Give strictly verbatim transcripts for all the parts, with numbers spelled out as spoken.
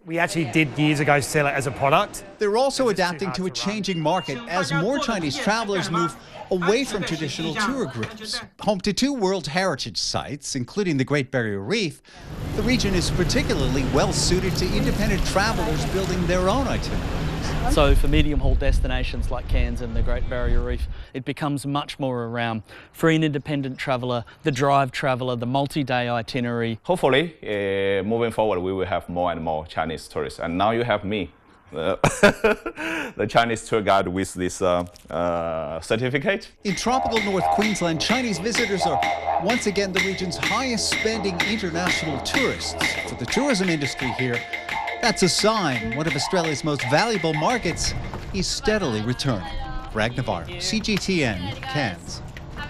We actually did years ago sell it as a product. They're also adapting to a changing market as more Chinese travelers move away from traditional tour groups. Home to two World Heritage sites, including the Great Barrier Reef, the region is particularly well suited to independent travelers building their own itineraries. So for medium-haul destinations like Cairns and the Great Barrier Reef, it becomes much more around for an independent traveller, the drive traveller, the multi-day itinerary. Hopefully, uh, moving forward, we will have more and more Chinese tourists. And now you have me, uh, the Chinese tour guide with this uh, uh, certificate. In tropical North Queensland, Chinese visitors are once again the region's highest spending international tourists. For the tourism industry here, that's a sign one of Australia's most valuable markets is steadily returning. Greg Navarro, C G T N, Cairns.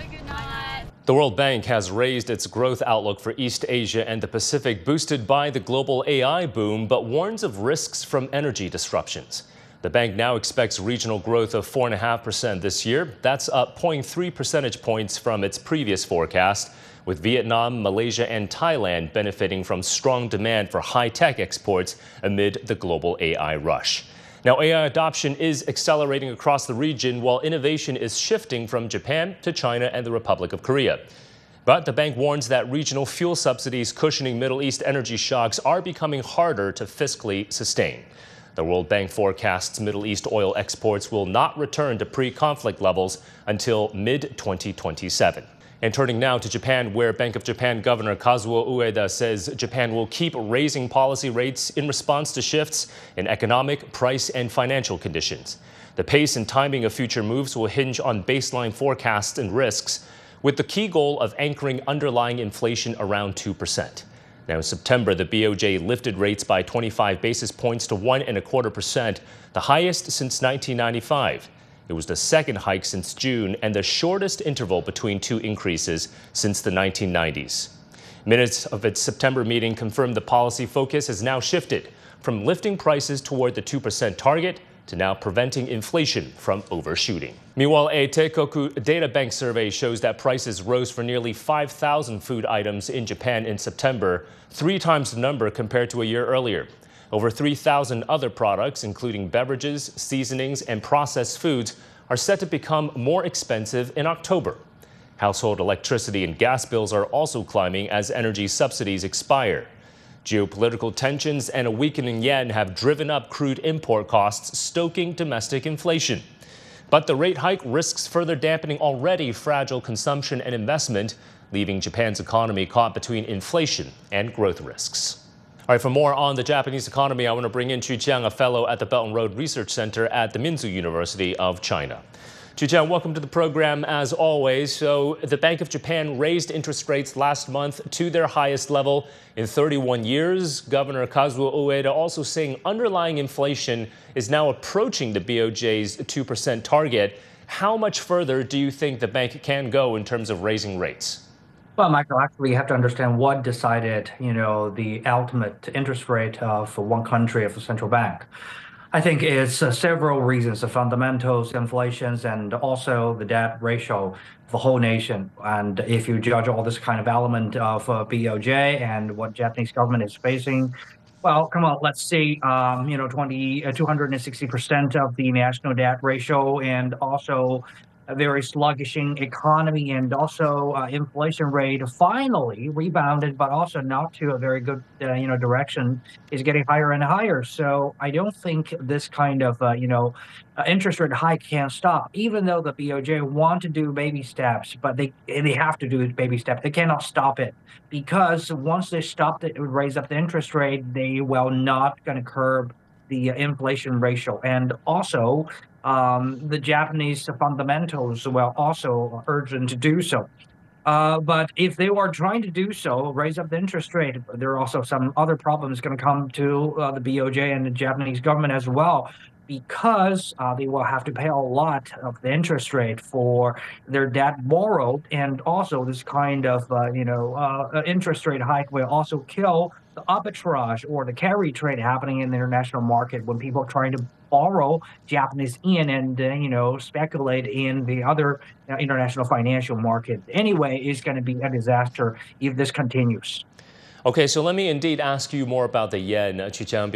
The World Bank has raised its growth outlook for East Asia and the Pacific, boosted by the global A I boom, but warns of risks from energy disruptions. The bank now expects regional growth of four point five percent this year. That's up zero point three percentage points from its previous forecast, with Vietnam, Malaysia, and Thailand benefiting from strong demand for high-tech exports amid the global A I rush. Now, A I adoption is accelerating across the region, while innovation is shifting from Japan to China and the Republic of Korea. But the bank warns that regional fuel subsidies cushioning Middle East energy shocks are becoming harder to fiscally sustain. The World Bank forecasts Middle East oil exports will not return to pre-conflict levels until mid twenty twenty-seven. And turning now to Japan, where Bank of Japan Governor Kazuo Ueda says Japan will keep raising policy rates in response to shifts in economic, price, and financial conditions. The pace and timing of future moves will hinge on baseline forecasts and risks, with the key goal of anchoring underlying inflation around two percent. Now, in September, the B O J lifted rates by twenty-five basis points to one and a quarter percent, the highest since nineteen ninety-five. It was the second hike since June and the shortest interval between two increases since the nineteen nineties. Minutes of its September meeting confirmed the policy focus has now shifted from lifting prices toward the two percent target to now preventing inflation from overshooting. Meanwhile, a Teikoku Data Bank survey shows that prices rose for nearly five thousand food items in Japan in September, three times the number compared to a year earlier. Over three thousand other products, including beverages, seasonings, and processed foods, are set to become more expensive in October. Household electricity and gas bills are also climbing as energy subsidies expire. Geopolitical tensions and a weakening yen have driven up crude import costs, stoking domestic inflation. But the rate hike risks further dampening already fragile consumption and investment, leaving Japan's economy caught between inflation and growth risks. All right, for more on the Japanese economy, I want to bring in Chu Jiang, a fellow at the Belt and Road Research Center at the Minzu University of China. Chu Jiang, welcome to the program as always. So the Bank of Japan raised interest rates last month to their highest level in thirty-one years. Governor Kazuo Ueda also saying underlying inflation is now approaching the B O J's two percent target. How much further do you think the bank can go in terms of raising rates? Well, Michael, actually, you have to understand what decided, you know, the ultimate interest rate uh, for one country of the central bank. I think it's uh, several reasons: the fundamentals, inflations, and also the debt ratio of the whole nation. And if you judge all this kind of element of uh, B O J and what Japanese government is facing, well, come on, let's see, um, you know, twenty, uh, two hundred sixty percent of the national debt ratio, and also a very sluggishing economy, and also uh, inflation rate finally rebounded, but also not to a very good, uh, you know, direction, is getting higher and higher. So I don't think this kind of, uh, you know, uh, interest rate hike can stop, even though the B O J want to do baby steps, but they they have to do baby steps. They cannot stop it, because once they stop it, raise up the interest rate, they will not going to curb the inflation ratio. And also, um, the Japanese fundamentals will also urgent to do so. Uh, but if they are trying to do so, raise up the interest rate, there are also some other problems going to come to uh, the B O J and the Japanese government as well, because uh, they will have to pay a lot of the interest rate for their debt borrowed. And also this kind of, uh, you know, uh, interest rate hike will also kill the arbitrage or the carry trade happening in the international market when people are trying to borrow Japanese yen and, uh, you know, speculate in the other uh, international financial market. Anyway, it's going to be a disaster if this continues. Okay, so let me indeed ask you more about the yen, Chu Jiang.